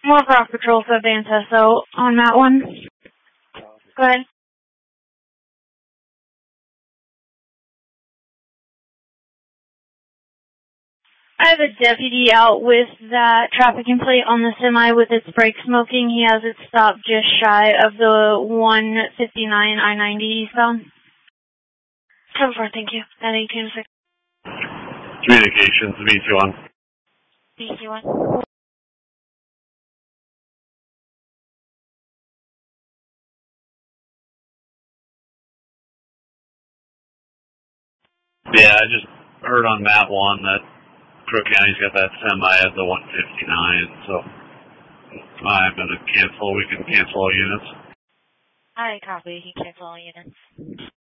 More Rock Patrol Savanta, so on that one. Go ahead. I have a deputy out with that trafficking plate on the semi with its brake smoking. He has it stopped just shy of the 159 I-90 eastbound. 7-4, thank you. At 1806. Communications, VC1. VC1. Yeah, I just heard on map 1 that Crook County's got that semi at the 159, so I'm going to cancel. We can cancel all units. I copy. He cancel all units.